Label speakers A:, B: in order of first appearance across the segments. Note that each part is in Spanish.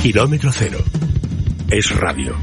A: Kilómetro Cero. Es radio.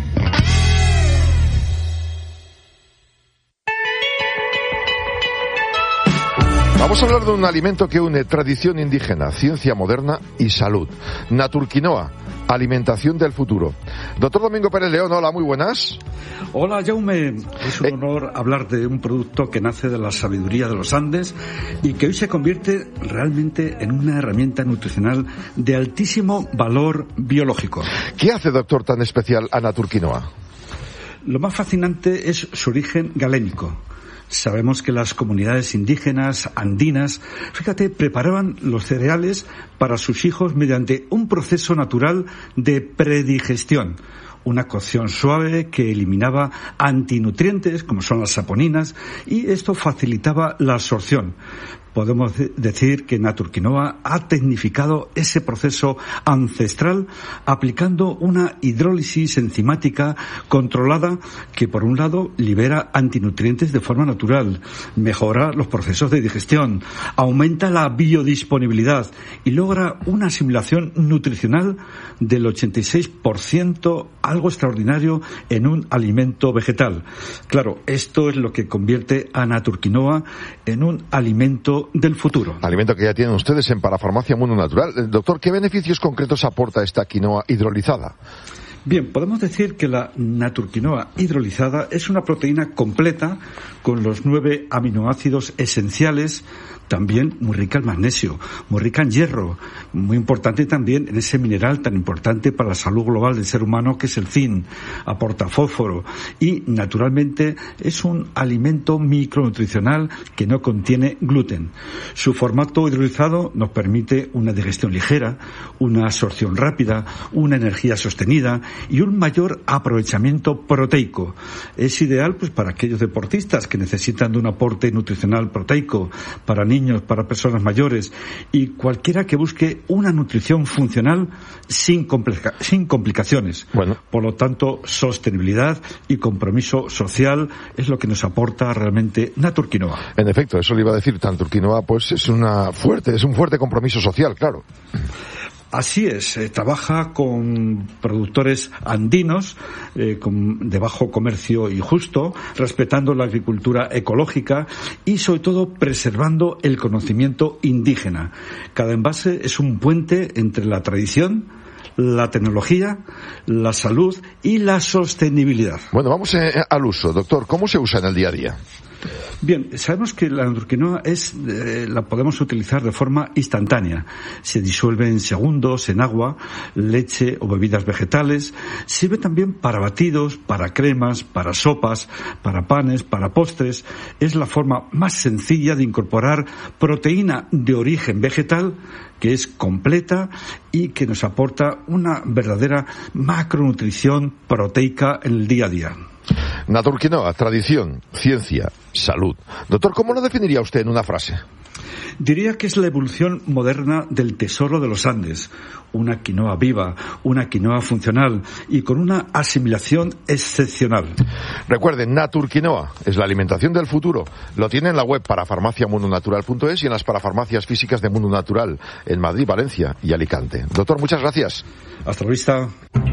B: Vamos a hablar de un alimento que une tradición indígena, ciencia moderna y salud. Naturquinoa, alimentación del futuro. Doctor Domingo Pérez León, hola, muy buenas.
C: Hola, Jaume. Es un honor hablar de un producto que nace de la sabiduría de los Andes y que hoy se convierte realmente en una herramienta nutricional de altísimo valor biológico.
B: ¿Qué hace, doctor, tan especial a Naturquinoa?
C: Lo más fascinante es su origen galénico. Sabemos que las comunidades indígenas andinas, fíjate, preparaban los cereales para sus hijos mediante un proceso natural de predigestión. Una cocción suave que eliminaba antinutrientes, como son las saponinas, y esto facilitaba la absorción. Podemos decir que Naturquinoa ha tecnificado ese proceso ancestral aplicando una hidrólisis enzimática controlada que, por un lado, libera antinutrientes de forma natural, mejora los procesos de digestión, aumenta la biodisponibilidad y logra una asimilación nutricional del 86%, algo extraordinario en un alimento vegetal. Claro, esto es lo que convierte a Naturquinoa en un alimento del futuro.
B: Alimento que ya tienen ustedes en Parafarmacia Mundo Natural. Doctor, ¿qué beneficios concretos aporta esta quinoa hidrolizada?
C: Bien, podemos decir que la Naturquinoa hidrolizada es una proteína completa con los 9 aminoácidos esenciales, también muy rica en magnesio, muy rica en hierro, muy importante también en ese mineral tan importante para la salud global del ser humano que es el zinc, aporta fósforo y naturalmente es un alimento micronutricional que no contiene gluten. Su formato hidrolizado nos permite una digestión ligera, una absorción rápida, una energía sostenida y un mayor aprovechamiento proteico. Es ideal pues para aquellos deportistas que necesitan de un aporte nutricional proteico, para niños, para personas mayores y cualquiera que busque una nutrición funcional sin complicaciones.
B: Bueno.
C: Por lo tanto, sostenibilidad y compromiso social es lo que nos aporta realmente Naturquinoa.
B: En efecto, eso le iba a decir, Naturquinoa pues es un fuerte compromiso social, claro.
C: Así es, trabaja con productores andinos de bajo comercio y justo, respetando la agricultura ecológica y sobre todo preservando el conocimiento indígena. Cada envase es un puente entre la tradición, la tecnología, la salud y la sostenibilidad.
B: Bueno, vamos al uso. Doctor, ¿cómo se usa en el día a día?
C: Bien, sabemos que la Naturquinoa la podemos utilizar de forma instantánea. Se disuelve en segundos en agua, leche o bebidas vegetales. Sirve también para batidos, para cremas, para sopas, para panes, para postres. Es la forma más sencilla de incorporar proteína de origen vegetal que es completa y que nos aporta una verdadera macronutrición proteica en el día a día.
B: Naturquinoa, tradición, ciencia, salud. Doctor, ¿cómo lo definiría usted en una frase?
C: Diría que es la evolución moderna del tesoro de los Andes. Una quinoa viva, una quinoa funcional y con una asimilación excepcional.
B: Recuerden, Naturquinoa es la alimentación del futuro. Lo tiene en la web parafarmaciamundonatural.es y en las parafarmacias físicas de Mundo Natural en Madrid, Valencia y Alicante. Doctor, muchas gracias.
C: Hasta la vista.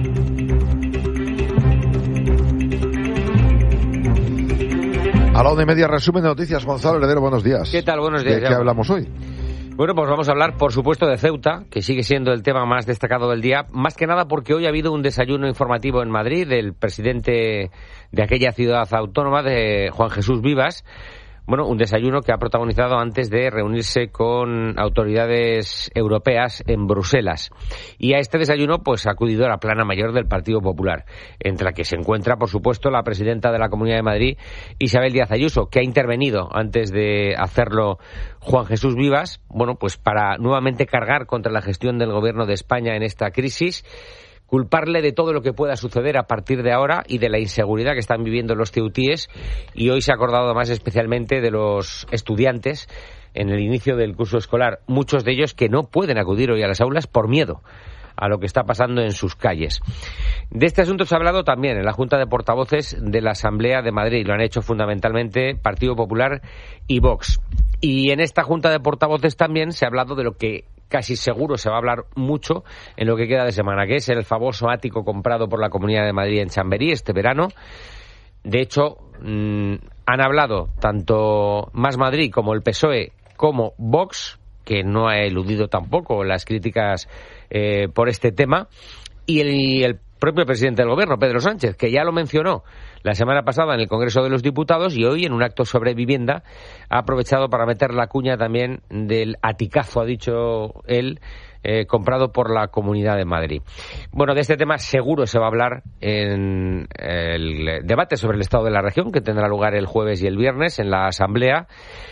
B: A la 1:30, resumen de noticias. Gonzalo Heredero, buenos días.
D: ¿Qué tal? Buenos días.
B: ¿De qué hablamos hoy?
D: Bueno, pues vamos a hablar, por supuesto, de Ceuta, que sigue siendo el tema más destacado del día, más que nada porque hoy ha habido un desayuno informativo en Madrid del presidente de aquella ciudad autónoma, de Juan Jesús Vivas. Bueno, un desayuno que ha protagonizado antes de reunirse con autoridades europeas en Bruselas. Y a este desayuno pues ha acudido la plana mayor del Partido Popular, entre la que se encuentra, por supuesto, la presidenta de la Comunidad de Madrid, Isabel Díaz Ayuso, que ha intervenido antes de hacerlo Juan Jesús Vivas, bueno, pues para nuevamente cargar contra la gestión del Gobierno de España en esta crisis, culparle de todo lo que pueda suceder a partir de ahora y de la inseguridad que están viviendo los ceutíes. Y hoy se ha acordado más especialmente de los estudiantes en el inicio del curso escolar, muchos de ellos que no pueden acudir hoy a las aulas por miedo a lo que está pasando en sus calles. De este asunto se ha hablado también en la Junta de Portavoces de la Asamblea de Madrid. Lo han hecho fundamentalmente Partido Popular y Vox. Y en esta Junta de Portavoces también se ha hablado de lo que casi seguro se va a hablar mucho en lo que queda de semana, que es el famoso ático comprado por la Comunidad de Madrid en Chamberí este verano. De hecho, han hablado tanto Más Madrid como el PSOE como Vox, que no ha eludido tampoco las críticas por este tema, y el propio presidente del Gobierno, Pedro Sánchez, que ya lo mencionó la semana pasada en el Congreso de los Diputados y hoy en un acto sobre vivienda ha aprovechado para meter la cuña también del aticazo, ha dicho él, comprado por la Comunidad de Madrid. Bueno, de este tema seguro se va a hablar en el debate sobre el estado de la región, que tendrá lugar el jueves y el viernes en la Asamblea.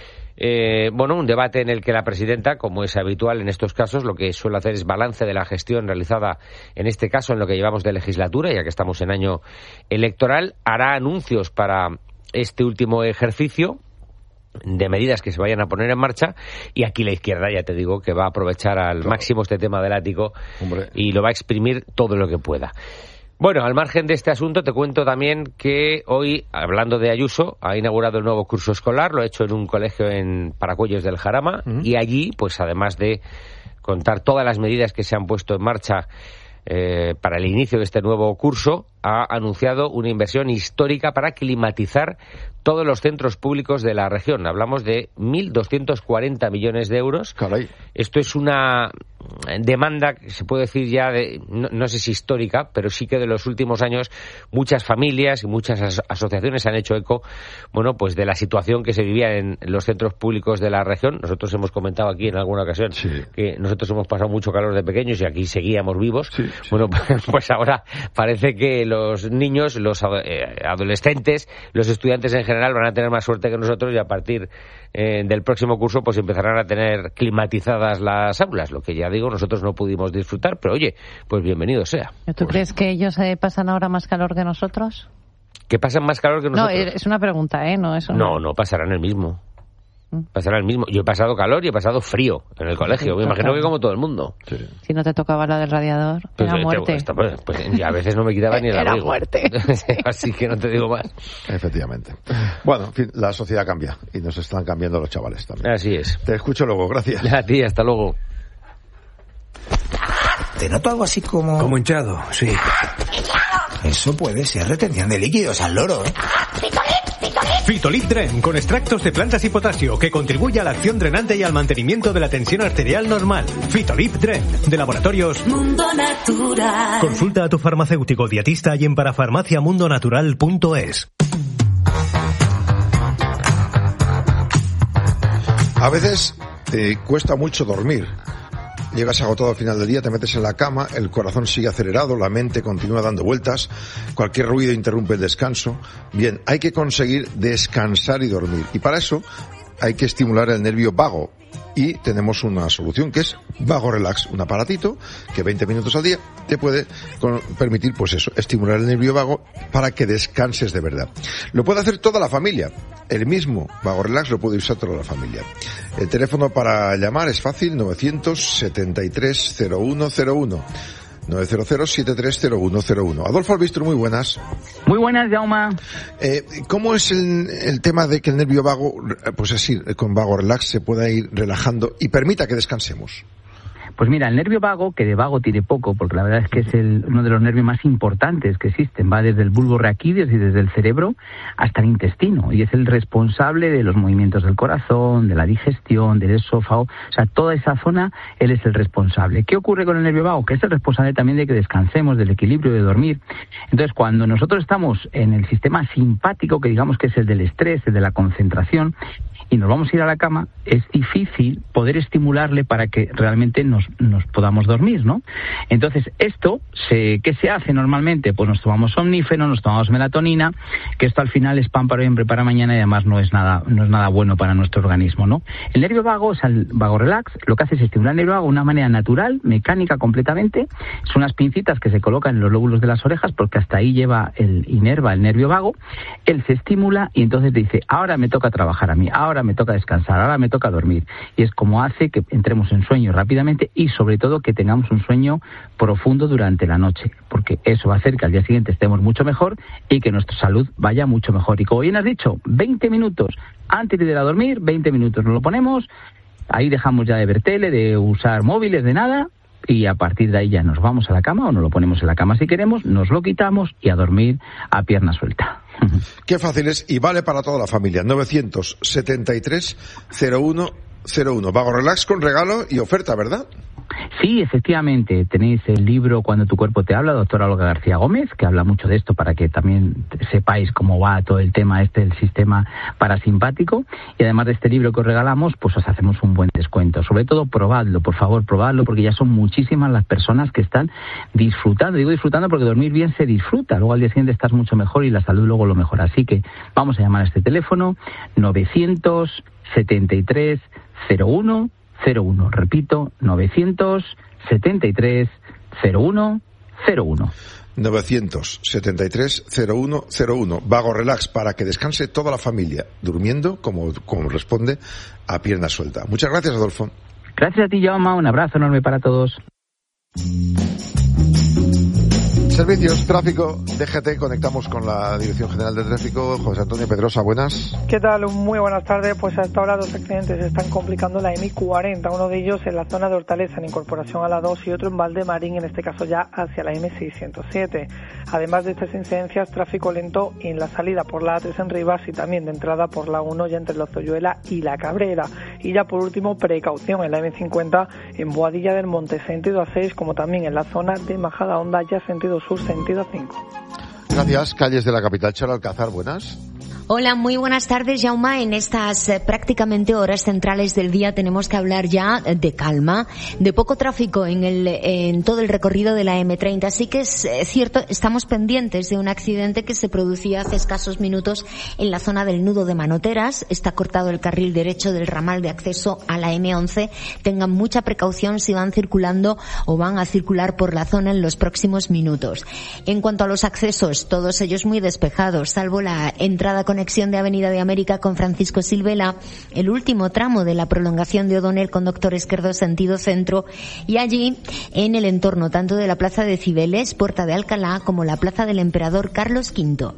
D: Un debate en el que la presidenta, como es habitual en estos casos, lo que suele hacer es balance de la gestión realizada, en este caso, en lo que llevamos de legislatura, ya que estamos en año electoral. Hará anuncios para este último ejercicio de medidas que se vayan a poner en marcha, y aquí la izquierda, ya te digo, que va a aprovechar al máximo este tema del ático. Hombre, y lo va a exprimir todo lo que pueda. Bueno, al margen de este asunto, te cuento también que hoy, hablando de Ayuso, ha inaugurado el nuevo curso escolar, lo ha hecho en un colegio en Paracuellos del Jarama, y allí, pues además de contar todas las medidas que se han puesto en marcha para el inicio de este nuevo curso, ha anunciado una inversión histórica para climatizar todos los centros públicos de la región. Hablamos de 1.240 millones de euros.
B: Caray.
D: Esto es una demanda que se puede decir ya no sé si histórica, pero sí que de los últimos años muchas familias y muchas asociaciones han hecho eco, pues de la situación que se vivía en los centros públicos de la región. Nosotros hemos comentado aquí en alguna ocasión que nosotros hemos pasado mucho calor de pequeños y aquí seguíamos vivos. Sí. Bueno, pues ahora parece que los niños, los adolescentes, los estudiantes en general van a tener más suerte que nosotros, y a partir del próximo curso pues empezarán a tener climatizadas las aulas, lo que ya digo, nosotros no pudimos disfrutar, pero oye, pues bienvenido sea.
E: ¿Tú crees que ellos pasan ahora más calor que nosotros?
D: ¿Que pasan más calor que nosotros?
E: No, es una pregunta, ¿no? Eso
D: no, pasarán el mismo. Pasará el mismo. Yo he pasado calor y he pasado frío en el colegio. Me imagino que como todo el mundo. Sí.
E: Si no te tocaba la del radiador, era muerte.
D: Y a veces no me quitaba ni el abrigo.
E: Era muerte.
D: Así que no te digo más.
B: Efectivamente. Bueno, en fin, la sociedad cambia y nos están cambiando los chavales también.
D: Así es.
B: Te escucho luego, gracias.
D: A ti, hasta luego.
F: Te noto algo así como...
G: Como hinchado, sí.
F: Eso puede ser retención de líquidos al loro, ¿eh?
H: Fitolip Dren, con extractos de plantas y potasio, que contribuye a la acción drenante y al mantenimiento de la tensión arterial normal. Fitolip Dren, de Laboratorios
I: Mundo Natural.
H: Consulta a tu farmacéutico dietista y en parafarmaciamundonatural.es.
B: A veces te cuesta mucho dormir. Llegas agotado al final del día, te metes en la cama, el corazón sigue acelerado, la mente continúa dando vueltas, cualquier ruido interrumpe el descanso. Bien, hay que conseguir descansar y dormir. Y para eso hay que estimular el nervio vago. Y tenemos una solución que es Vago Relax, un aparatito que 20 minutos al día te puede permitir, pues eso, estimular el nervio vago para que descanses de verdad. Lo puede hacer toda la familia. El mismo Vago Relax lo puede usar toda la familia. El teléfono para llamar es fácil, 973-0101. 900-730101. Adolfo Albistro, muy buenas.
J: Muy buenas, Jaume.
B: ¿Cómo es el tema de que el nervio vago, pues así, con Vago Relax, se pueda ir relajando y permita que descansemos?
J: Pues mira, el nervio vago, que de vago tiene poco, porque la verdad es que es uno de los nervios más importantes que existen, va desde el bulbo raquídeos y desde el cerebro hasta el intestino, y es el responsable de los movimientos del corazón, de la digestión, del esófago, o sea, toda esa zona, él es el responsable. ¿Qué ocurre con el nervio vago? Que es el responsable también de que descansemos, del equilibrio, de dormir. Entonces, cuando nosotros estamos en el sistema simpático, que digamos que es el del estrés, el de la concentración, y nos vamos a ir a la cama, es difícil poder estimularle para que realmente nos podamos dormir, ¿no? Entonces, ¿qué se hace normalmente? Pues nos tomamos somnífero, nos tomamos melatonina, que esto al final es pan para hoy, hambre para mañana, y además no es nada bueno para nuestro organismo, ¿no? El nervio vago, o sea, el Vago Relax, lo que hace es estimular el nervio vago de una manera natural, mecánica completamente. Son unas pincitas que se colocan en los lóbulos de las orejas, porque hasta ahí inerva el nervio vago. Él se estimula y entonces dice, ahora me toca trabajar a mí, ahora me toca descansar, ahora me toca dormir. Y es como hace que entremos en sueño rápidamente y sobre todo que tengamos un sueño profundo durante la noche, porque eso va a hacer que al día siguiente estemos mucho mejor y que nuestra salud vaya mucho mejor. Y como bien has dicho, 20 minutos antes de ir a dormir, 20 minutos nos lo ponemos ahí dejamos ya de ver tele, de usar móviles, de nada, y a partir de ahí ya nos vamos a la cama o nos lo ponemos en la cama si queremos, nos lo quitamos y a dormir a pierna suelta.
B: Qué fácil es y vale para toda la familia. 973-0101. Vago Relax con regalo y oferta, ¿verdad?
J: Sí, efectivamente. Tenéis el libro Cuando tu cuerpo te habla, doctora Olga García Gómez, que habla mucho de esto para que también sepáis cómo va todo el tema del sistema parasimpático. Y además de este libro que os regalamos, pues os hacemos un buen descuento. Sobre todo, probadlo, por favor, probadlo, porque ya son muchísimas las personas que están disfrutando. Digo disfrutando porque dormir bien se disfruta. Luego al día siguiente estás mucho mejor y la salud luego lo mejora. Así que vamos a llamar a este teléfono 973 0101. Repito, 973 0101.
B: 973 0101. Vago Relax para que descanse toda la familia, durmiendo como responde a pierna suelta. Muchas gracias, Adolfo.
J: Gracias a ti, Jaume. Un abrazo enorme para todos.
B: Servicios, tráfico, DGT, conectamos con la Dirección General de Tráfico. José Antonio Pedrosa, buenas.
G: ¿Qué tal? Muy buenas tardes. Pues hasta ahora 2 accidentes están complicando la M40, uno de ellos en la zona de Hortaleza, en incorporación a la 2, y otro en Valdemarín, en este caso ya hacia la M607. Además de estas incidencias, tráfico lento en la salida por la A3 en Rivas y también de entrada por la 1 ya entre Lozoyuela y La Cabrera. Y ya por último, precaución en la M50 en Boadilla del Monte, sentido A6, como también en la zona de Majadahonda, ya sentido sur, sentido 5.
B: Gracias. Calles de la capital, Charo Alcázar, buenas.
K: Hola, muy buenas tardes, Jaume. En estas prácticamente horas centrales del día tenemos que hablar ya de calma, de poco tráfico en todo el recorrido de la M30. Así que es cierto, estamos pendientes de un accidente que se producía hace escasos minutos en la zona del nudo de Manoteras. Está cortado el carril derecho del ramal de acceso a la M11. Tengan mucha precaución si van circulando o van a circular por la zona en los próximos minutos. En cuanto a los accesos, todos ellos muy despejados, salvo la entrada conexión de Avenida de América con Francisco Silvela, el último tramo de la prolongación de O'Donnell con Doctor Esquerdo sentido centro, y allí en el entorno tanto de la Plaza de Cibeles, Puerta de Alcalá, como la Plaza del Emperador Carlos V.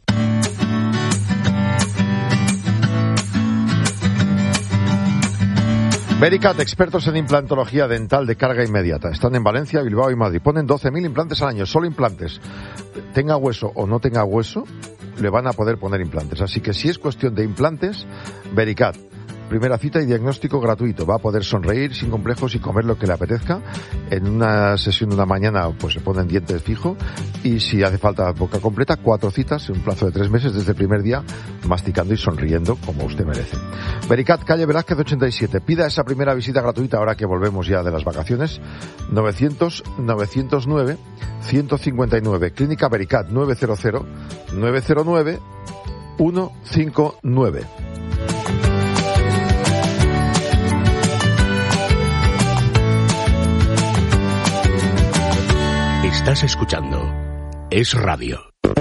B: Vericat, expertos en implantología dental de carga inmediata. Están en Valencia, Bilbao y Madrid. Ponen 12.000 implantes al año, solo implantes. Tenga hueso o no tenga hueso, le van a poder poner implantes. Así que si es cuestión de implantes, Vericat. Primera cita y diagnóstico gratuito. Va a poder sonreír sin complejos y comer lo que le apetezca. En una sesión de una mañana pues se ponen dientes fijos, y si hace falta boca completa, 4 citas en un plazo de 3 meses desde el primer día, masticando y sonriendo como usted merece. Vericat, calle Velázquez 87. Pida esa primera visita gratuita ahora que volvemos ya de las vacaciones. 900-909-159. Clínica Vericat, 900-909-159.
A: Estás escuchando Es Radio.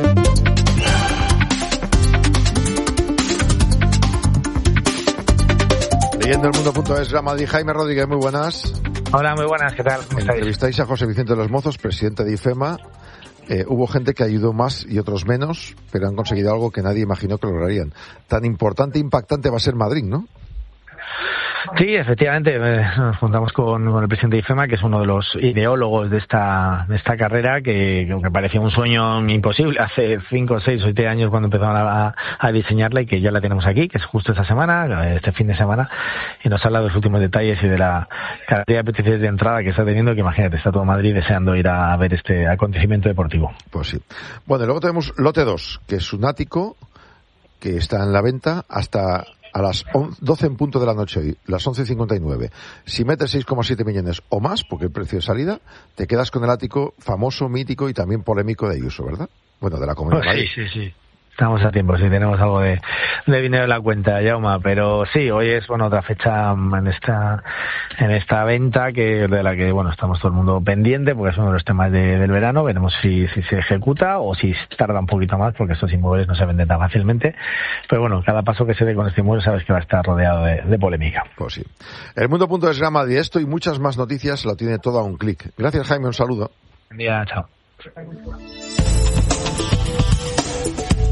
B: Leyendo el mundo.es, Real Madrid. Jaime Rodríguez, muy buenas.
L: Hola, muy buenas, ¿qué tal? ¿Cómo estáis?
B: Entrevistáis a José Vicente de los Mozos, presidente de IFEMA. Hubo gente que ayudó más y otros menos, pero han conseguido algo que nadie imaginó que lograrían. Tan importante e impactante va a ser Madrid, ¿no?
L: Sí, efectivamente, nos juntamos con el presidente de IFEMA, que es uno de los ideólogos de esta carrera, que parecía un sueño imposible hace 5, 6 o 7 años cuando empezaron a diseñarla, y que ya la tenemos aquí, que es justo esta semana, este fin de semana, y nos habla de los últimos detalles y de la cantidad de peticiones de entrada que está teniendo, que imagínate, está todo Madrid deseando ir a ver este acontecimiento deportivo.
B: Pues sí. Bueno, luego tenemos lote 2, que es un ático que está en la venta hasta a las 12 en punto de la noche hoy, las 11:59. Si metes 6,7 millones o más, porque el precio de salida, te quedas con el ático famoso, mítico y también polémico de Ayuso, ¿verdad? Bueno, de la Comunidad de Madrid.
L: Sí. Estamos a tiempo, sí, tenemos algo de dinero en la cuenta, Jaume, pero sí, hoy es, otra fecha en esta venta de la que, estamos todo el mundo pendiente, porque es uno de los temas del verano. Veremos si se ejecuta o si tarda un poquito más, porque estos inmuebles no se venden tan fácilmente. Pero cada paso que se dé con este inmueble sabes que va a estar rodeado de polémica.
B: Pues sí. El mundo.es, Real Madrid, esto y muchas más noticias lo tiene todo a un clic. Gracias, Jaime, un saludo.
L: Buen día, chao.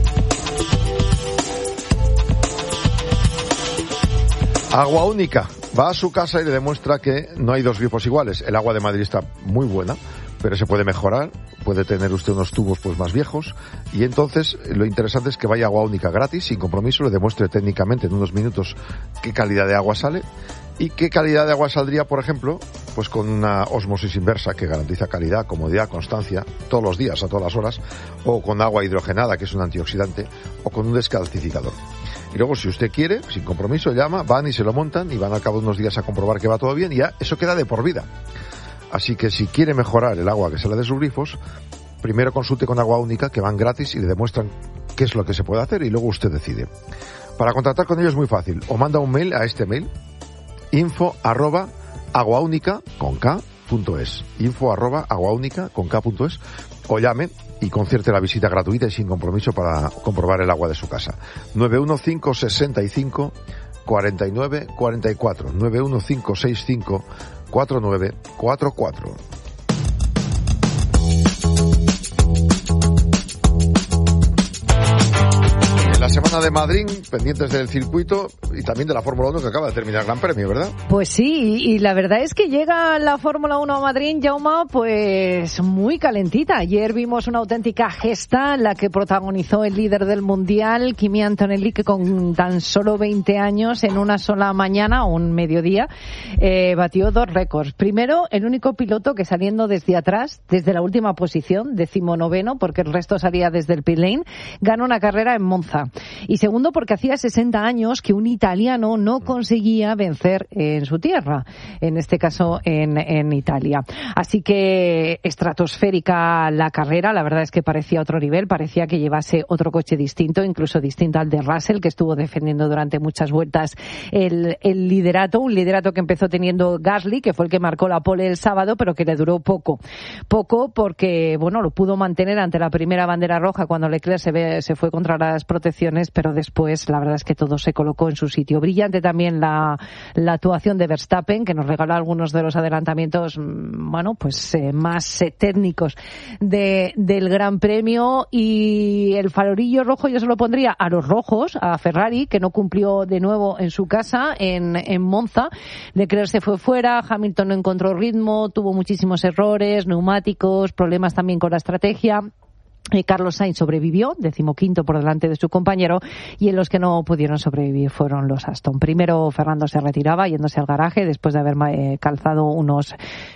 B: Agua Única Va a su casa y le demuestra que no hay dos grifos iguales. El agua de Madrid está muy buena, pero se puede mejorar, puede tener usted unos tubos pues más viejos, y entonces lo interesante es que vaya Agua Única gratis, sin compromiso, le demuestre técnicamente en unos minutos qué calidad de agua sale, y qué calidad de agua saldría, por ejemplo, pues con una ósmosis inversa que garantiza calidad, comodidad, constancia, todos los días, a todas las horas, o con agua hidrogenada, que es un antioxidante, o con un descalcificador. Y luego, si usted quiere, sin compromiso, llama, van y se lo montan, y van al cabo de unos días a comprobar que va todo bien, y ya eso queda de por vida. Así que si quiere mejorar el agua que sale de sus grifos, primero consulte con Agua Única, que van gratis y le demuestran qué es lo que se puede hacer, y luego usted decide. Para contactar con ellos es muy fácil. O manda un mail a este mail, info@aguaunica.es, info@aguaunica.es, o llame y concierte la visita gratuita y sin compromiso para comprobar el agua de su casa. 91565 49 44, 91565 4944. La semana de Madrid, pendientes del circuito y también de la Fórmula 1 que acaba de terminar el Gran Premio, ¿verdad?
E: Pues sí, y la verdad es que llega la Fórmula 1 a Madrid, Jaume, pues muy calentita. Ayer vimos una auténtica gesta, la que protagonizó el líder del Mundial, Kimi Antonelli, que con tan solo 20 años, en una sola mañana o un mediodía, batió 2 récords. Primero, el único piloto que saliendo desde atrás, desde la última posición, 19º, porque el resto salía desde el pit lane, ganó una carrera en Monza. Y segundo, porque hacía 60 años que un italiano no conseguía vencer en su tierra, en este caso en Italia. Así que estratosférica la carrera, la verdad es que parecía otro nivel, parecía que llevase otro coche distinto, incluso distinto al de Russell, que estuvo defendiendo durante muchas vueltas el liderato, un liderato que empezó teniendo Gasly, que fue el que marcó la pole el sábado, pero que le duró poco porque, bueno, lo pudo mantener ante la primera bandera roja cuando Leclerc se fue contra las protecciones, pero después la verdad es que todo se colocó en su sitio. Brillante también la actuación de Verstappen, que nos regaló algunos de los adelantamientos, bueno, pues más técnicos del Gran Premio. Y el farolillo rojo yo se lo pondría a los rojos, a Ferrari, que no cumplió de nuevo en su casa, en Monza. Leclerc se fue fuera, Hamilton no encontró ritmo, tuvo muchísimos errores, neumáticos, problemas también con la estrategia. Carlos Sainz sobrevivió, 15º por delante de su compañero, y en los que no pudieron sobrevivir fueron los Aston. Primero Fernando se retiraba yéndose al garaje después de haber calzado unos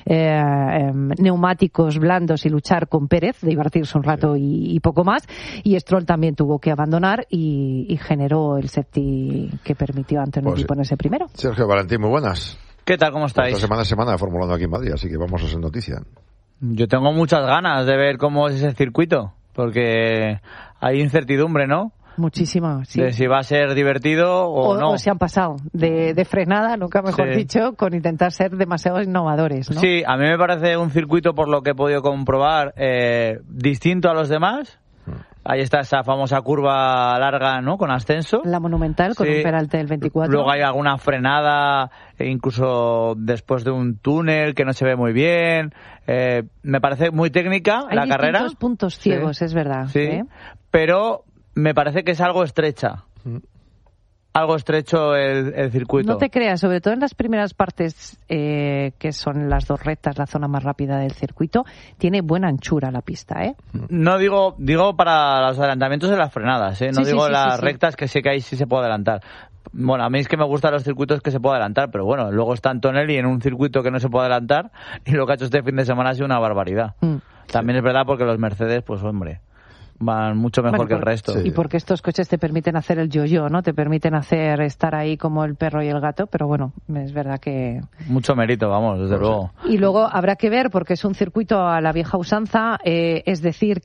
E: neumáticos blandos y luchar con Pérez, divertirse un rato y poco más, y Stroll también tuvo que abandonar y generó el safety que permitió a Antonelli ponerse primero.
B: Sergio Valentín, muy buenas.
M: ¿Qué tal? ¿Cómo estáis?
B: Esta semana de Fórmula 1 aquí en Madrid, así que vamos a hacer noticia.
M: Yo tengo muchas ganas de ver cómo es ese circuito, porque hay incertidumbre, ¿no?
E: Muchísima, sí.
M: De si va a ser divertido o no.
E: O se han pasado de frenada, nunca mejor dicho, con intentar ser demasiado innovadores, ¿no?
M: Sí, a mí me parece un circuito, por lo que he podido comprobar, distinto a los demás. Ahí está esa famosa curva larga, ¿no? Con ascenso.
E: La monumental, con un peralte del 24.
M: Luego hay alguna frenada, incluso después de un túnel que no se ve muy bien. Me parece muy técnica la carrera.
E: Hay distintos puntos ciegos, es verdad.
M: Sí, pero me parece que es algo estrecha. Algo estrecho el circuito.
E: No te creas, sobre todo en las primeras partes, que son las 2 rectas, la zona más rápida del circuito, tiene buena anchura la pista, ¿eh?
M: No digo para los adelantamientos de las frenadas, ¿eh? No digo las rectas, que sé que ahí sí se puede adelantar. Bueno, a mí es que me gustan los circuitos que se puede adelantar, pero bueno, luego está Antonelli en un circuito que no se puede adelantar, y lo que ha hecho este fin de semana ha sido una barbaridad. También es verdad porque los Mercedes, pues hombre, van mucho mejor que el resto.
E: Y porque estos coches te permiten hacer el yo-yo, ¿no? Te permiten estar ahí como el perro y el gato, pero bueno, es verdad que...
M: Mucho mérito, vamos, desde luego.
E: Y luego habrá que ver, porque es un circuito a la vieja usanza, es decir,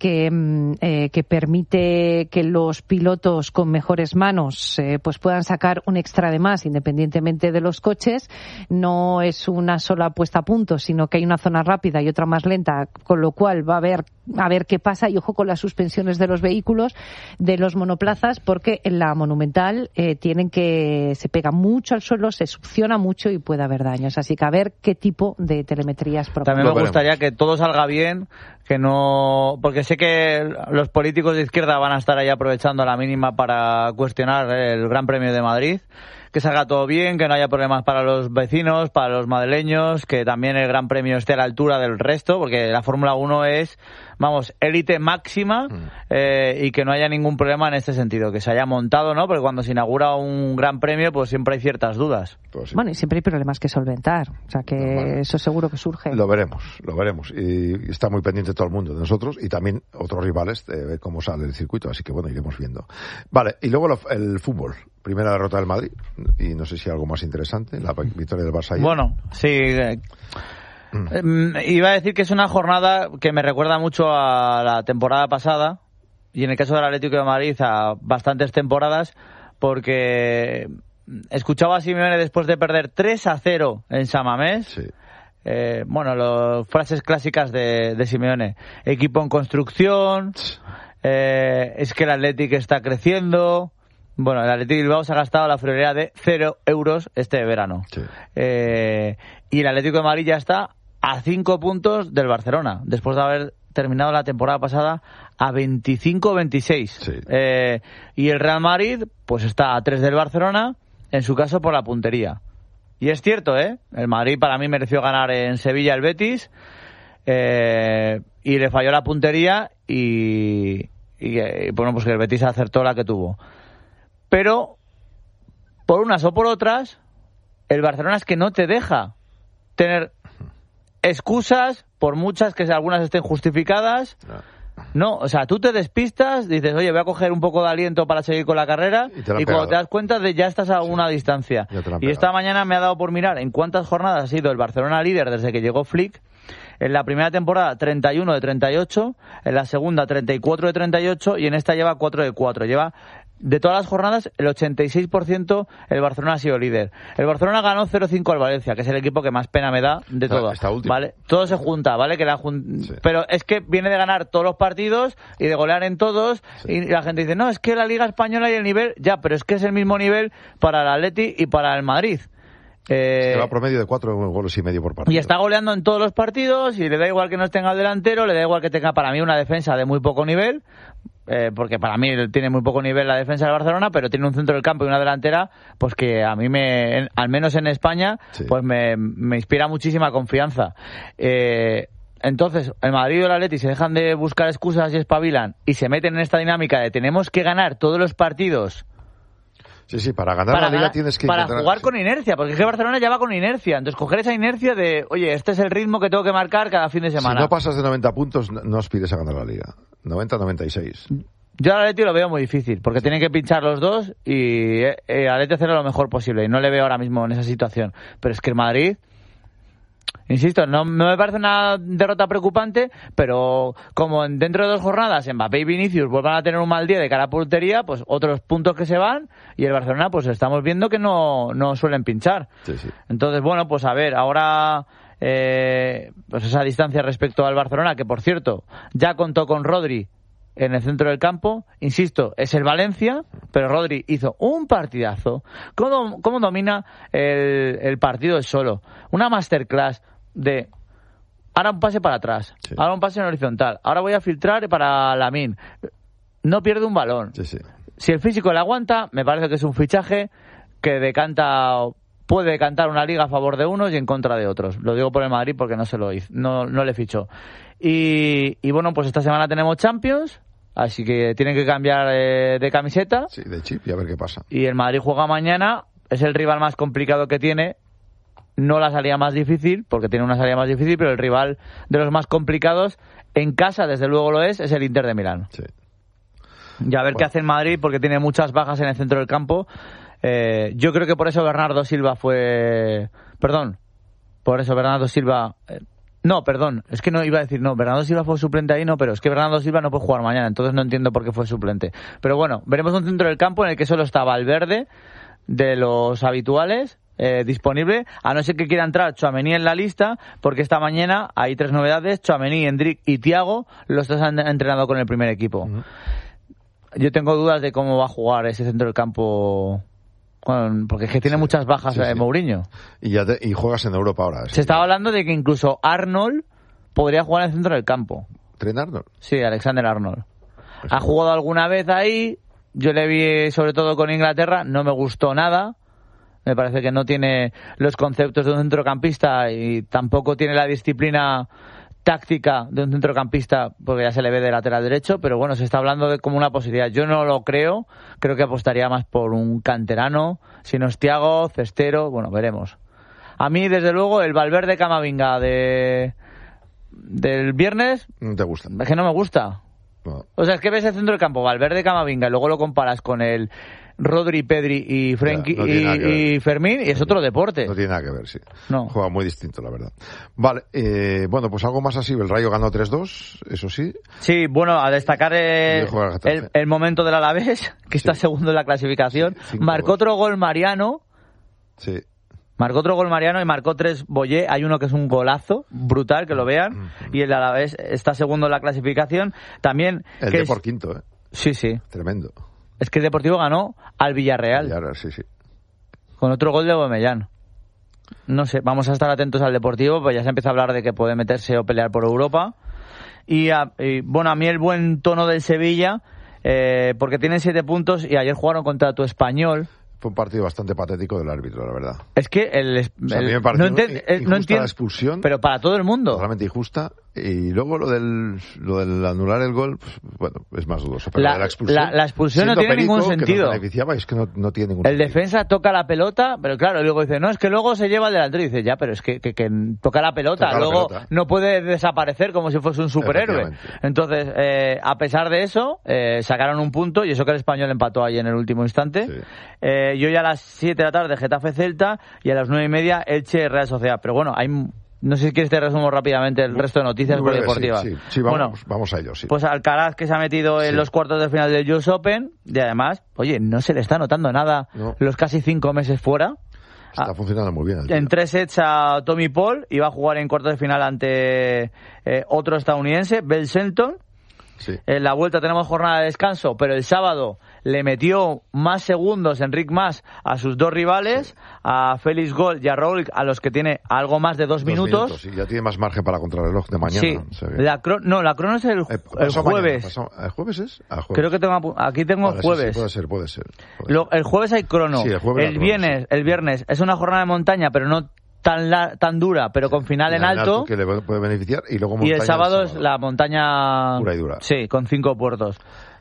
E: que permite que los pilotos con mejores manos pues puedan sacar un extra de más, independientemente de los coches. No es una sola puesta a punto, sino que hay una zona rápida y otra más lenta, con lo cual va a ver qué pasa, y ojo con las suspensiones de los vehículos, de los monoplazas, porque en la monumental se pega mucho al suelo, se succiona mucho y puede haber daños. Así que a ver qué tipo de telemetrías proponen.
M: También me gustaría que todo salga bien, que no, porque sé que los políticos de izquierda van a estar ahí aprovechando a la mínima para cuestionar el Gran Premio de Madrid, que salga todo bien, que no haya problemas para los vecinos, para los madrileños, que también el Gran Premio esté a la altura del resto, porque la Fórmula 1 es, vamos, élite máxima, y que no haya ningún problema en este sentido, que se haya montado, ¿no? Porque cuando se inaugura un Gran Premio, pues siempre hay ciertas dudas.
B: Pues sí.
E: Bueno, y siempre hay problemas que solventar, o sea que eso seguro que surge.
B: Lo veremos, y está muy pendiente todo el mundo de nosotros y también otros rivales de ver cómo sale el circuito, así que bueno, iremos viendo. Vale, y luego el fútbol. Primera derrota del Madrid, y no sé si algo más interesante, la victoria del Barça ayer.
M: Bueno, sí. Iba a decir que es una jornada que me recuerda mucho a la temporada pasada, y en el caso del Atlético de Madrid a bastantes temporadas, porque escuchaba a Simeone después de perder 3-0 en San Mamés.
B: Sí.
M: Las frases clásicas de Simeone. Equipo en construcción, es que el Atlético está creciendo. Bueno, el Atlético de Bilbao se ha gastado la friolera de 0 euros este verano. Sí. Y el Atlético de Madrid ya está a 5 puntos del Barcelona, después de haber terminado la temporada pasada a 25-26. Sí. Y el Real Madrid pues está a 3 del Barcelona, en su caso por la puntería. Y es cierto, el Madrid para mí mereció ganar en Sevilla el Betis, y le falló la puntería y bueno, pues que el Betis acertó la que tuvo. Pero, por unas o por otras, el Barcelona es que no te deja tener excusas, por muchas que algunas estén justificadas. No, o sea, tú te despistas, dices, oye, voy a coger un poco de aliento para seguir con la carrera, y cuando te das cuenta ya estás a una distancia. Y esta mañana me ha dado por mirar en cuántas jornadas ha sido el Barcelona líder desde que llegó Flick. En la primera temporada 31 de 38, en la segunda 34 de 38 y en esta lleva 4 de 4. Lleva de todas las jornadas el 86% el Barcelona ha sido líder. El Barcelona ganó 0-5 al Valencia, que es el equipo que más pena me da de todo. ¿Vale? Todo se junta, ¿vale? Sí. Pero es que viene de ganar todos los partidos y de golear en todos, y la gente dice, no, es que la Liga Española y el nivel, ya, pero es que es el mismo nivel para el Atleti y para el Madrid.
B: Se va a promedio de 4 goles y medio por partido.
M: Y está goleando en todos los partidos y le da igual que no tenga el delantero, le da igual que tenga para mí una defensa de muy poco nivel, porque para mí tiene muy poco nivel la defensa del Barcelona, pero tiene un centro del campo y una delantera pues que a mí al menos en España, pues me inspira muchísima confianza. Entonces, el Madrid y el Atleti se dejan de buscar excusas y espabilan y se meten en esta dinámica de tenemos que ganar todos los partidos.
B: Sí, para ganar la Liga tienes que
M: para jugar con inercia, porque es que Barcelona ya va con inercia. Entonces, coger esa inercia de, oye, este es el ritmo que tengo que marcar cada fin de semana.
B: Si no pasas de 90 puntos, no aspires a ganar la Liga. 90-96.
M: Yo al Atleti lo veo muy difícil, porque tienen que pinchar los dos y Atleti hacerlo lo mejor posible. Y no le veo ahora mismo en esa situación. Pero es que el Madrid, insisto, no me parece una derrota preocupante, pero como dentro de 2 jornadas Mbappé y Vinicius vuelvan a tener un mal día de cara a portería, pues otros puntos que se van, y el Barcelona pues estamos viendo que no suelen pinchar. Sí. Entonces, bueno, pues a ver, ahora pues esa distancia respecto al Barcelona, que por cierto ya contó con Rodri en el centro del campo, insisto, es el Valencia, pero Rodri hizo un partidazo. ¿Cómo domina el partido él solo? Una masterclass de ahora un pase para atrás, ahora un pase en horizontal, ahora voy a filtrar para Lamine. No pierde un balón. Sí. Si el físico le aguanta, me parece que es un fichaje que puede decantar una liga a favor de unos y en contra de otros. Lo digo por el Madrid porque no se lo hizo, no le fichó. Y bueno, pues esta semana tenemos Champions, así que tienen que cambiar de camiseta.
B: Sí, de chip, y a ver qué pasa.
M: Y el Madrid juega mañana, es el rival más complicado que tiene, no la salida más difícil, porque tiene una salida más difícil, pero el rival de los más complicados, en casa desde luego lo es el Inter de Milán. Sí. Y a ver qué hace el Madrid, porque tiene muchas bajas en el centro del campo. Yo creo que por eso Bernardo Silva es que no iba a decir, Bernardo Silva fue suplente ahí, pero es que Bernardo Silva no puede jugar mañana, entonces no entiendo por qué fue suplente. Pero bueno, veremos un centro del campo en el que solo está Valverde, de los habituales, disponible, a no ser que quiera entrar Tchouaméni en la lista, porque esta mañana hay 3 novedades: Tchouaméni, Endrick y Thiago, los 3 han entrenado con el primer equipo. Uh-huh. Yo tengo dudas de cómo va a jugar ese centro del campo, porque es que tiene muchas bajas Mourinho.
B: Y juegas en Europa ahora.
M: Se estaba hablando de que incluso Arnold podría jugar en el centro del campo.
B: ¿Trent Arnold?
M: Sí, Alexander Arnold. Ha jugado alguna vez ahí, yo le vi sobre todo con Inglaterra, no me gustó nada. Me parece que no tiene los conceptos de un centrocampista y tampoco tiene la disciplina táctica de un centrocampista, porque ya se le ve de lateral derecho, pero bueno, se está hablando de como una posibilidad. Yo no lo creo que apostaría más por un canterano, si no es Thiago, Cestero, bueno, veremos. A mí, desde luego, el Valverde Camavinga del viernes...
B: No te gusta.
M: Es que no me gusta.
B: No.
M: O sea, es que ves el centro del campo, Valverde Camavinga, y luego lo comparas con el Rodri, Pedri y Frenkie y Fermín, y es otro deporte.
B: No tiene nada que ver, sí.
M: No.
B: Juega muy distinto, la verdad. Vale, bueno, pues algo más así. El Rayo ganó 3-2, eso sí.
M: Sí, bueno, a destacar el momento del Alavés, que está segundo en la clasificación. Sí, marcó otro gol Mariano.
B: Sí.
M: Marcó otro gol Mariano y marcó 3 Boyé. Hay uno que es un golazo brutal, que lo vean. Y el Alavés está segundo en la clasificación. También...
B: El Depor quinto, ¿eh?
M: Sí, sí.
B: Tremendo.
M: Es que el Deportivo ganó al Villarreal.
B: Sí, sí.
M: Con otro gol de Aubameyang. No sé, vamos a estar atentos al Deportivo, pues ya se empieza a hablar de que puede meterse o pelear por Europa. Y bueno, a mí el buen tono del Sevilla, porque tienen 7 puntos y ayer jugaron contra tu Español.
B: Fue un partido bastante patético del árbitro, la verdad.
M: Es que
B: a mí me pareció
M: no entiendo
B: la expulsión.
M: Pero para todo el mundo.
B: Totalmente injusta. Y luego lo del anular el gol, pues, bueno, es más dudoso. Pero la
M: expulsión no tiene ningún sentido.
B: Que beneficiaba, es que no tiene ningún
M: sentido.
B: El
M: defensa toca la pelota, pero claro, luego dice, no, es que luego se lleva el delantero. Y dice, ya, pero es que toca la pelota. Luego no puede desaparecer como si fuese un superhéroe. Entonces, a pesar de eso, sacaron un punto, y eso que el Español empató ahí en el último instante. Sí. Y hoy a las 7 de la tarde Getafe Celta y a las 9:30 Elche Real Sociedad. Pero bueno, no sé si quieres te resumo rápidamente el resto de noticias deportivas.
B: Sí, vamos a ello, sí.
M: Pues Alcaraz, que se ha metido en los cuartos de final del US Open, y además, oye, no se le está notando nada los casi 5 meses fuera.
B: Está funcionando muy bien.
M: En 3 sets a Tommy Paul, y va a jugar en cuartos de final ante otro estadounidense, Bell Shelton.
B: Sí.
M: En la vuelta tenemos jornada de descanso, pero el sábado le metió más segundos Enric Mas a sus 2 rivales, a Félix Gol y a Raúl, a los que tiene algo más de 2 minutos.
B: Sí, ya tiene más margen para contrarreloj de mañana.
M: Sí. La crono es el jueves.
B: ¿El jueves es? Jueves.
M: Creo que aquí tengo jueves.
B: Sí, puede ser.
M: El jueves hay crono.
B: Sí,
M: el viernes es una jornada de montaña, pero no tan dura, pero con final en alto,
B: que le puede beneficiar, y luego
M: el sábado es la montaña
B: pura y dura.
M: Sí, con 5 puertos.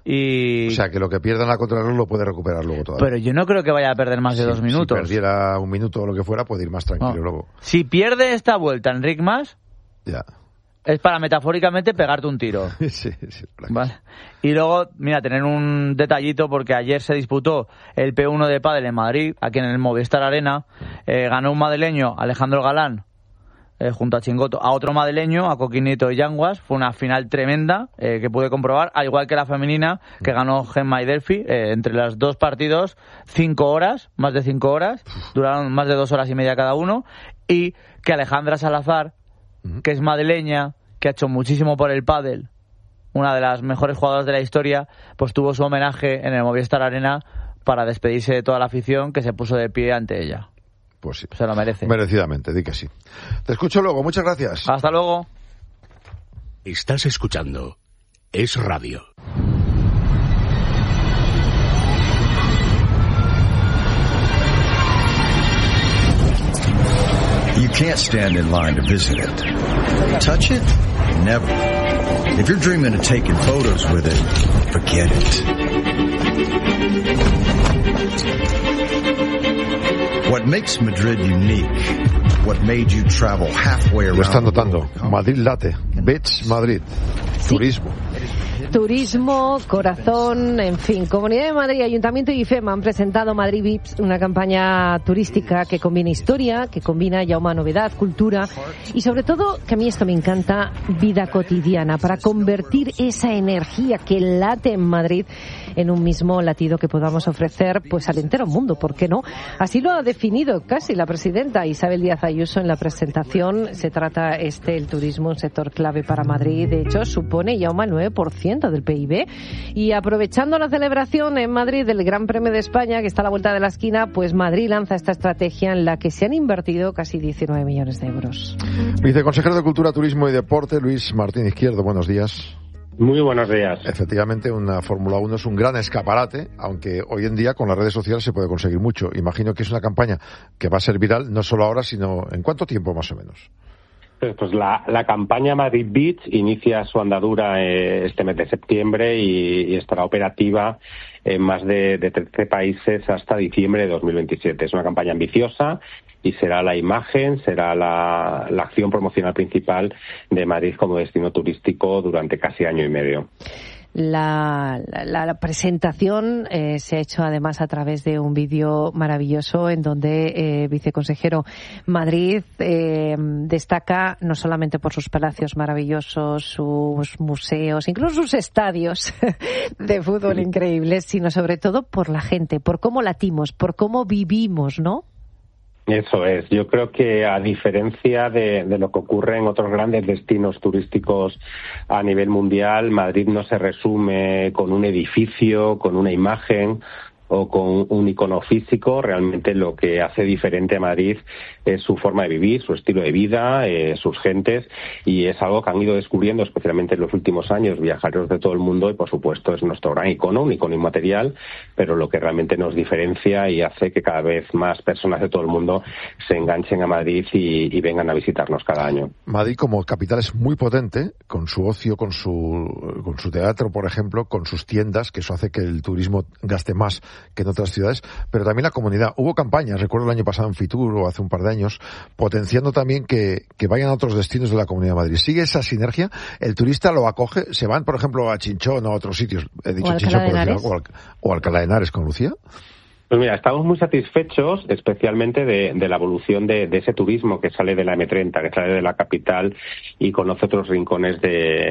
B: O sea, que lo que pierda en la contrarreloj lo puede recuperar luego todavía.
M: Pero yo no creo que vaya a perder más de 2 minutos.
B: Si perdiera 1 minuto o lo que fuera, puede ir más tranquilo luego.
M: Si pierde esta vuelta Enric Mas,
B: ya.
M: Es para metafóricamente pegarte un tiro.
B: Sí.
M: ¿Vale? Y luego, mira, tener un detallito, porque ayer se disputó el P1 de pádel en Madrid, aquí en el Movistar Arena. Ganó un madrileño, Alejandro Galán, junto a Chingoto, a otro madrileño, a Coquinito y Yanguas. Fue una final tremenda que pude comprobar, al igual que la femenina, que ganó Gemma y Delphi. Entre los 2 partidos, 5 horas, más de 5 horas, duraron más de 2 horas y media cada uno. Y que Alejandra Salazar, que es madrileña, que ha hecho muchísimo por el pádel, una de las mejores jugadoras de la historia, pues tuvo su homenaje en el Movistar Arena para despedirse de toda la afición que se puso de pie ante ella.
B: Pues sí.
M: Se lo merece.
B: Merecidamente, di que sí. Te escucho luego, muchas gracias.
M: Hasta luego.
A: Estás escuchando Es Radio.
N: You can't stand in line to visit it. Touch it? Never. If you're dreaming of taking photos with it, forget it. What makes Madrid unique? What made you travel halfway around?
B: Lo están notando. Madrid late. Beach Madrid.
E: Sí.
B: Turismo,
E: corazón, en fin. Comunidad de Madrid, Ayuntamiento y IFEMA han presentado Madrid Vips, una campaña turística que combina historia, que combina ya una novedad, cultura y sobre todo, que a mí esto me encanta, vida cotidiana, para convertir esa energía que late en Madrid en un mismo latido que podamos ofrecer pues al entero mundo, ¿por qué no? Así lo ha definido casi la presidenta Isabel Díaz Ayuso en la presentación. Se trata el turismo, un sector clave para Madrid. De hecho, supone ya un 9% del PIB. Y aprovechando la celebración en Madrid del Gran Premio de España, que está a la vuelta de la esquina, pues Madrid lanza esta estrategia en la que se han invertido casi 19 millones de euros.
B: Viceconsejero de Cultura, Turismo y Deporte, Luis Martín Izquierdo, buenos días.
O: Muy buenos días.
B: Efectivamente, una Fórmula 1 es un gran escaparate, aunque hoy en día con las redes sociales se puede conseguir mucho. Imagino que es una campaña que va a ser viral, no solo ahora, sino ¿en cuánto tiempo más o menos?
O: Pues la campaña Madrid Beach inicia su andadura este mes de septiembre y estará operativa en más de 13 países hasta diciembre de 2027. Es una campaña ambiciosa y será la imagen, será la acción promocional principal de Madrid como destino turístico durante casi año y medio.
E: La presentación se ha hecho además a través de un vídeo maravilloso en donde, viceconsejero, Madrid destaca no solamente por sus palacios maravillosos, sus museos, incluso sus estadios de fútbol increíbles, sino sobre todo por la gente, por cómo latimos, por cómo vivimos, ¿no?
O: Eso es. Yo creo que a diferencia de lo que ocurre en otros grandes destinos turísticos a nivel mundial, Madrid no se resume con un edificio, con una imagen o con un icono físico. Realmente lo que hace diferente a Madrid es su forma de vivir, su estilo de vida, sus gentes, y es algo que han ido descubriendo especialmente en los últimos años viajeros de todo el mundo, y por supuesto es nuestro gran icono, un icono inmaterial, pero lo que realmente nos diferencia y hace que cada vez más personas de todo el mundo se enganchen a Madrid y vengan a visitarnos cada año.
B: Madrid como capital es muy potente, con su ocio, con su teatro, por ejemplo, con sus tiendas, que eso hace que el turismo gaste más que en otras ciudades, pero también la comunidad. Hubo campañas, recuerdo el año pasado en Fitur o hace un par de años, potenciando también que vayan a otros destinos de la Comunidad de Madrid. ¿Sigue esa sinergia? ¿El turista lo acoge? ¿Se van, por ejemplo, a Chinchón o a otros sitios? He dicho Chinchón, por decir algo, o Alcalá de Henares con Lucía.
O: Pues mira, estamos muy satisfechos, especialmente de la evolución de ese turismo que sale de la M30, que sale de la capital y conoce otros rincones de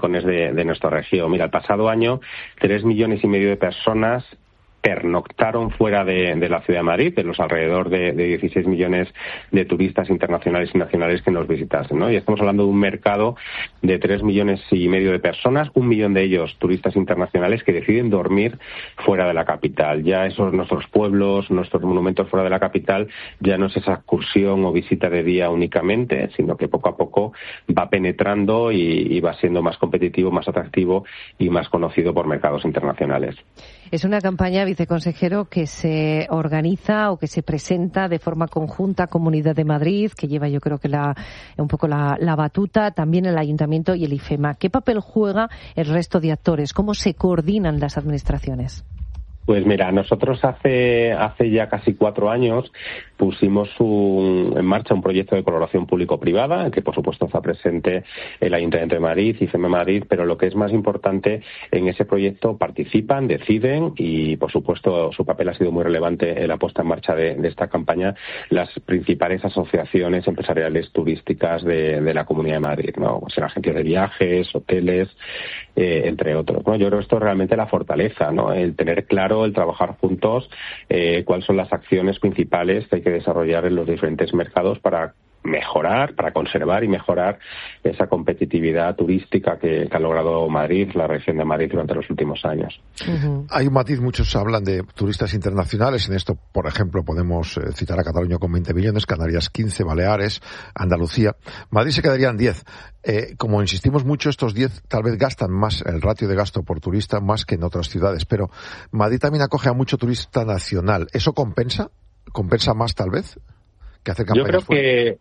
O: nuestra región. Mira, el pasado año 3,5 millones de personas pernoctaron fuera de la ciudad de Madrid, de los alrededor de 16 millones de turistas internacionales y nacionales que nos visitasen, ¿no? Y estamos hablando de un mercado de 3,5 millones de personas, 1 millón de ellos turistas internacionales que deciden dormir fuera de la capital. Ya esos nuestros pueblos, nuestros monumentos fuera de la capital, ya no es esa excursión o visita de día únicamente, sino que poco a poco va penetrando y va siendo más competitivo, más atractivo y más conocido por mercados internacionales.
E: Es una campaña, viceconsejero, que se organiza o que se presenta de forma conjunta Comunidad de Madrid, que lleva yo creo que un poco la batuta, también el Ayuntamiento y el IFEMA. ¿Qué papel juega el resto de actores? ¿Cómo se coordinan las administraciones?
O: Pues mira, nosotros hace ya casi 4 años pusimos en marcha un proyecto de colaboración público-privada, en que por supuesto está presente el Ayuntamiento de Madrid, IFEMA Madrid, pero lo que es más importante, en ese proyecto participan, deciden y por supuesto su papel ha sido muy relevante en la puesta en marcha de esta campaña, las principales asociaciones empresariales turísticas de la Comunidad de Madrid, ¿no? Pues agencias de viajes, hoteles, entre otros, ¿no? Yo creo que esto es realmente la fortaleza, ¿no? El tener claro, el trabajar juntos, cuáles son las acciones principales que hay que desarrollar en los diferentes mercados para mejorar, para conservar y mejorar esa competitividad turística que ha logrado Madrid, la región de Madrid, durante los últimos años.
B: Uh-huh. Hay un matiz, muchos hablan de turistas internacionales. En esto, por ejemplo, podemos citar a Cataluña con 20 millones, Canarias 15, Baleares, Andalucía. Madrid se quedaría en 10. Como insistimos mucho, estos 10 tal vez gastan más, el ratio de gasto por turista, más que en otras ciudades. Pero Madrid también acoge a mucho turista nacional. ¿Eso compensa? ¿Compensa más tal vez que hacer campañas?
O: Yo creo que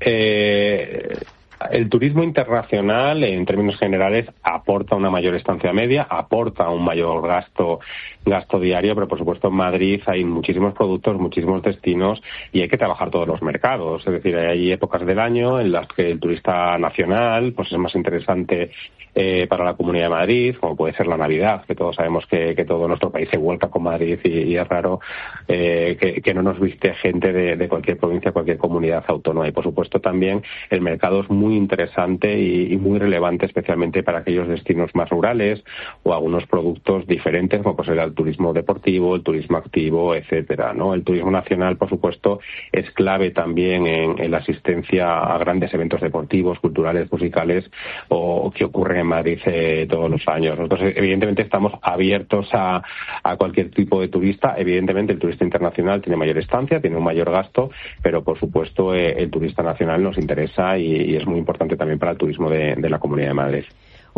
O: el turismo internacional, en términos generales, aporta una mayor estancia media, aporta un mayor gasto diario, pero por supuesto en Madrid hay muchísimos productos, muchísimos destinos y hay que trabajar todos los mercados. Es decir, hay épocas del año en las que el turista nacional pues es más interesante para la Comunidad de Madrid, como puede ser la Navidad, que todos sabemos que todo nuestro país se vuelca con Madrid y es raro que no nos visite gente de cualquier provincia, cualquier comunidad autónoma. Y por supuesto también el mercado es muy interesante y muy relevante, especialmente para aquellos destinos más rurales o algunos productos diferentes, como pues era el turismo deportivo, el turismo activo, etcétera, ¿no? El turismo nacional, por supuesto, es clave también en la asistencia a grandes eventos deportivos, culturales, musicales o que ocurren en Madrid todos los años. Nosotros, evidentemente, estamos abiertos a cualquier tipo de turista. Evidentemente, el turista internacional tiene mayor estancia, tiene un mayor gasto, pero, por supuesto, el turista nacional nos interesa y es muy importante también para el turismo de la Comunidad de Madrid.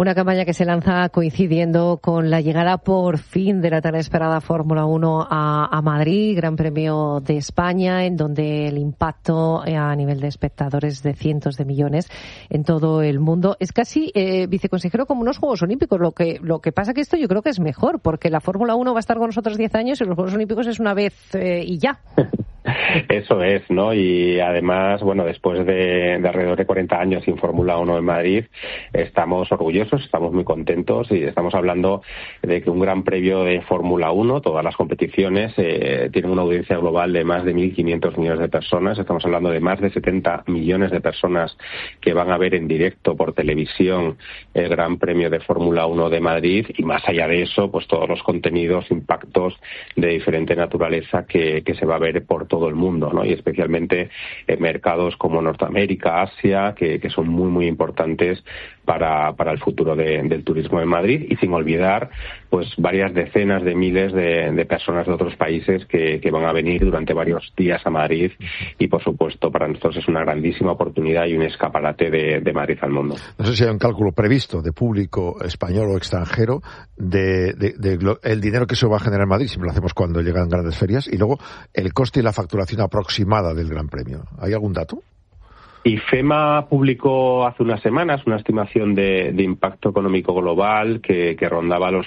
E: Una campaña que se lanza coincidiendo con la llegada por fin de la tan esperada Fórmula 1 a Madrid, Gran Premio de España, en donde el impacto a nivel de espectadores de cientos de millones en todo el mundo. Es casi, viceconsejero, como unos Juegos Olímpicos. Lo que pasa que esto yo creo que es mejor, porque la Fórmula 1 va a estar con nosotros 10 años y los Juegos Olímpicos es una vez y ya.
O: Eso es, ¿no? Y además, bueno, después de alrededor de 40 años sin Fórmula 1 en Madrid, estamos orgullosos, estamos muy contentos y estamos hablando de que un gran premio de Fórmula 1, todas las competiciones, tienen una audiencia global de más de 1.500 millones de personas. Estamos hablando de más de 70 millones de personas que van a ver en directo por televisión el Gran Premio de Fórmula 1 de Madrid, y más allá de eso, pues todos los contenidos, impactos de diferente naturaleza que se va a ver por todo el mundo, ¿no? Y especialmente en mercados como Norteamérica, Asia, que son muy, muy importantes para el futuro del turismo en Madrid, y sin olvidar pues varias decenas de miles de personas de otros países que van a venir durante varios días a Madrid, y por supuesto para nosotros es una grandísima oportunidad y un escaparate de Madrid al mundo.
B: No sé si hay un cálculo previsto de público español o extranjero de el dinero que se va a generar en Madrid, siempre lo hacemos cuando llegan grandes ferias, y luego el coste y la facturación aproximada del Gran Premio. ¿Hay algún dato?
O: IFEMA publicó hace unas semanas una estimación de impacto económico global que rondaba los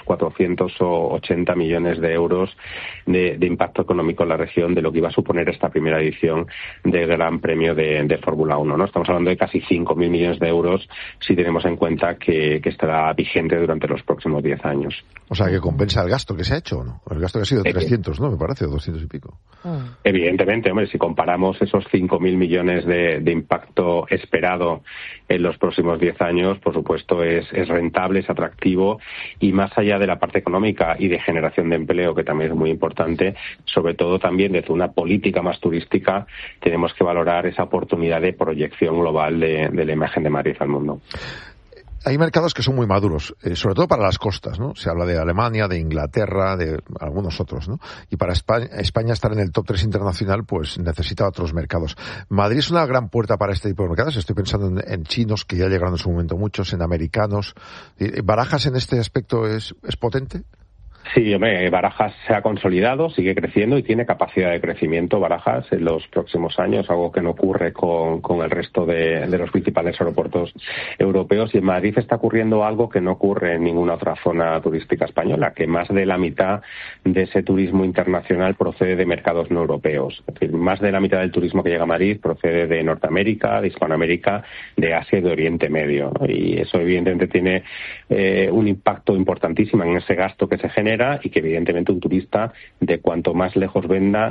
O: 480 millones de euros de impacto económico en la región, de lo que iba a suponer esta primera edición del Gran Premio de Fórmula 1, ¿no? Estamos hablando de casi 5.000 millones de euros si tenemos en cuenta que estará vigente durante los próximos 10 años.
B: O sea, que compensa el gasto que se ha hecho, ¿no? El gasto que ha sido de 300, ¿no? Me parece, o 200 y pico.
O: Evidentemente, hombre, si comparamos esos 5.000 millones de impacto esperado en los próximos 10 años, por supuesto es rentable, es atractivo, y más allá de la parte económica y de generación de empleo, que también es muy importante, sobre todo también desde una política más turística, tenemos que valorar esa oportunidad de proyección global de la imagen de Madrid al mundo.
B: Hay mercados que son muy maduros, sobre todo para las costas, ¿no? Se habla de Alemania, de Inglaterra, de algunos otros, ¿no? Y para España estar en el top 3 internacional, pues necesita otros mercados. Madrid es una gran puerta para este tipo de mercados. Estoy pensando en chinos, que ya llegaron en su momento muchos, en americanos. ¿Barajas en este aspecto es potente?
O: Sí, hombre, Barajas se ha consolidado, sigue creciendo y tiene capacidad de crecimiento Barajas en los próximos años, algo que no ocurre con el resto de los principales aeropuertos europeos. Y en Madrid está ocurriendo algo que no ocurre en ninguna otra zona turística española, que más de la mitad de ese turismo internacional procede de mercados no europeos. Es decir, más de la mitad del turismo que llega a Madrid procede de Norteamérica, de Hispanoamérica, de Asia y de Oriente Medio, ¿no? Y eso evidentemente tiene un impacto importantísimo en ese gasto que se genera, y que evidentemente un turista, de cuanto más lejos venga,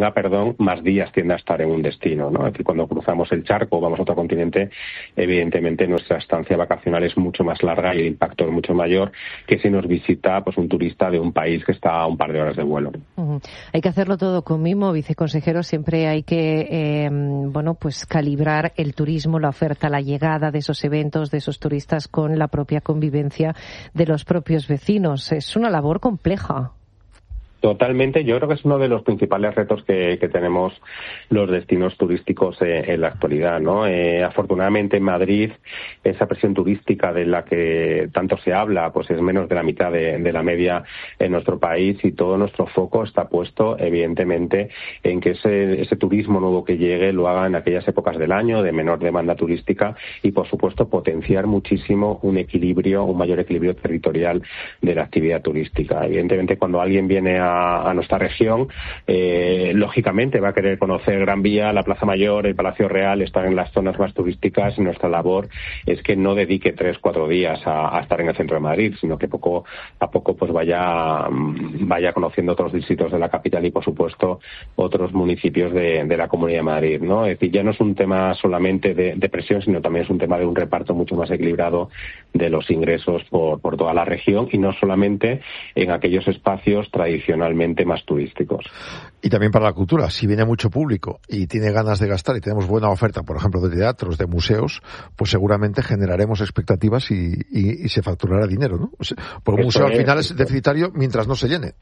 O: más días tiende a estar en un destino, ¿no? Es decir, cuando cruzamos el charco o vamos a otro continente, evidentemente nuestra estancia vacacional es mucho más larga y el impacto es mucho mayor que si nos visita pues un turista de un país que está a un par de horas de vuelo.
E: Hay que hacerlo todo con mimo, viceconsejero. Siempre hay que pues calibrar el turismo, la oferta, la llegada de esos eventos, de esos turistas, con la propia convivencia de los propios vecinos. Es una labor compleja.
O: Totalmente, yo creo que es uno de los principales retos que tenemos los destinos turísticos en la actualidad, ¿no? Afortunadamente en Madrid esa presión turística de la que tanto se habla pues es menos de la mitad de la media en nuestro país, y todo nuestro foco está puesto evidentemente en que ese turismo nuevo que llegue lo haga en aquellas épocas del año de menor demanda turística, y por supuesto potenciar muchísimo un mayor equilibrio territorial de la actividad turística. Evidentemente cuando alguien viene a nuestra región, lógicamente va a querer conocer Gran Vía, la Plaza Mayor, el Palacio Real, estar en las zonas más turísticas. Nuestra labor es que no dedique 3-4 días a estar en el centro de Madrid, sino que poco a poco pues vaya conociendo otros distritos de la capital y por supuesto otros municipios de la Comunidad de Madrid, ¿no? Es decir, ya no es un tema solamente de presión, sino también es un tema de un reparto mucho más equilibrado de los ingresos por toda la región, y no solamente en aquellos espacios tradicionalmente más turísticos.
B: Y también para la cultura, si viene mucho público y tiene ganas de gastar y tenemos buena oferta, por ejemplo, de teatros, de museos, pues seguramente generaremos expectativas y se facturará dinero, ¿no? Porque un museo al final es deficitario mientras no se llene.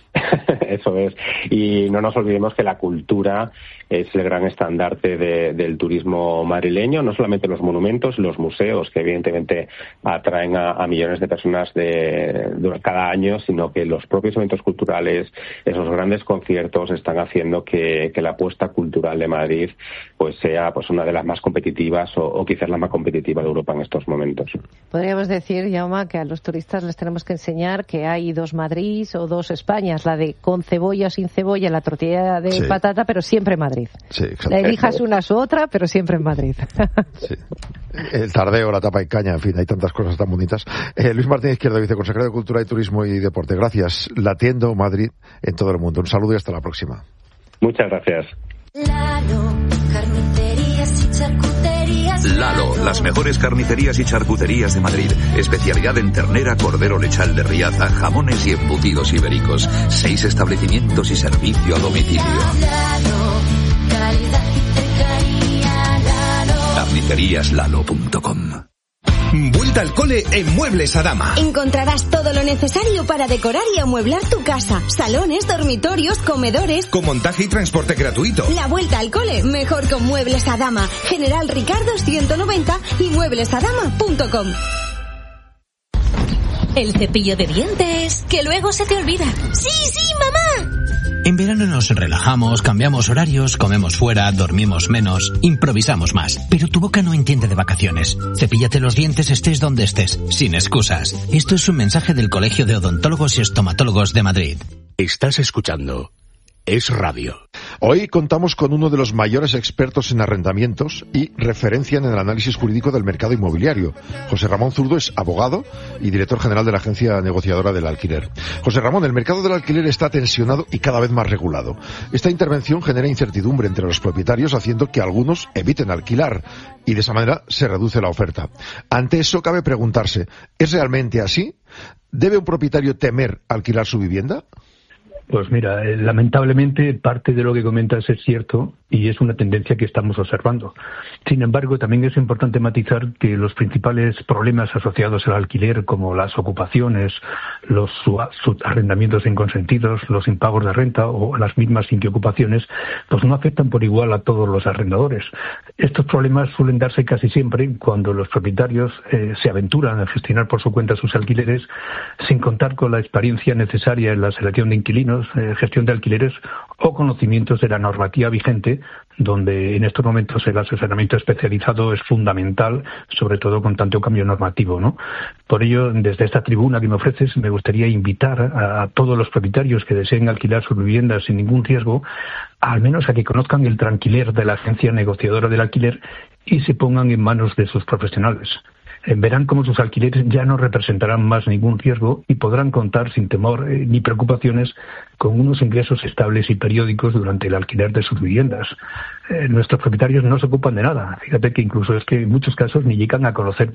O: Eso es. Y no nos olvidemos que la cultura es el gran estandarte del turismo madrileño, no solamente los monumentos, los museos, que evidentemente atraen a millones de personas cada año, sino que los propios eventos culturales, esos grandes conciertos, están haciendo que la apuesta cultural de Madrid pues sea pues una de las más competitivas o quizás la más competitiva de Europa en estos momentos.
E: Podríamos decir, Jaume, que a los turistas les tenemos que enseñar que hay dos Madrid o dos Españas, la de con cebolla o sin cebolla, la tortilla de patata, pero siempre en Madrid.
B: Sí,
E: la elijas una u otra, pero siempre en Madrid.
B: Sí. El tardeo, la tapa y caña, en fin, hay tantas cosas tan bonitas. Luis Martín Izquierdo, viceconsejero de Cultura y Turismo y Deporte. Gracias. Latiendo Madrid en todo el mundo. Un saludo y hasta la próxima.
O: Muchas gracias.
P: Lalo, las mejores carnicerías y charcuterías de Madrid. Especialidad en ternera, cordero lechal de Riaza, jamones y embutidos ibéricos. 6 establecimientos y servicio a domicilio. Carniceríaslalo.com.
Q: Vuelta al cole en Muebles Adama.
R: Encontrarás todo lo necesario para decorar y amueblar tu casa. Salones, dormitorios, comedores.
Q: Con montaje y transporte gratuito.
R: La vuelta al cole mejor con Muebles Adama. General Ricardo 190 y mueblesadama.com.
I: El cepillo de dientes, que luego se te olvida. ¡Sí, mamá!
S: En verano nos relajamos, cambiamos horarios, comemos fuera, dormimos menos, improvisamos más. Pero tu boca no entiende de vacaciones. Cepíllate los dientes estés donde estés, sin excusas. Esto es un mensaje del Colegio de Odontólogos y Estomatólogos de Madrid.
A: Estás escuchando Es Radio.
B: Hoy contamos con uno de los mayores expertos en arrendamientos y referencia en el análisis jurídico del mercado inmobiliario. José Ramón Zurdo es abogado y director general de la agencia negociadora del alquiler. José Ramón, el mercado del alquiler está tensionado y cada vez más regulado. Esta intervención genera incertidumbre entre los propietarios, haciendo que algunos eviten alquilar y de esa manera se reduce la oferta. Ante eso cabe preguntarse, ¿es realmente así? ¿Debe un propietario temer alquilar su vivienda?
T: Pues mira, lamentablemente parte de lo que comentas es cierto y es una tendencia que estamos observando. Sin embargo, también es importante matizar que los principales problemas asociados al alquiler, como las ocupaciones, los arrendamientos inconsentidos, los impagos de renta o las mismas inquiocupaciones, pues no afectan por igual a todos los arrendadores. Estos problemas suelen darse casi siempre cuando los propietarios se aventuran a gestionar por su cuenta sus alquileres sin contar con la experiencia necesaria en la selección de inquilinos, gestión de alquileres o conocimientos de la normativa vigente, donde en estos momentos el asesoramiento especializado es fundamental, sobre todo con tanto cambio normativo, ¿no? Por ello, desde esta tribuna que me ofreces, me gustaría invitar a todos los propietarios que deseen alquilar sus viviendas sin ningún riesgo, al menos a que conozcan el tranquiler de la agencia negociadora del alquiler y se pongan en manos de sus profesionales. Verán cómo sus alquileres ya no representarán más ningún riesgo y podrán contar sin temor ni preocupaciones con unos ingresos estables y periódicos durante el alquiler de sus viviendas. Nuestros propietarios no se ocupan de nada. Fíjate que incluso es que en muchos casos ni llegan a conocer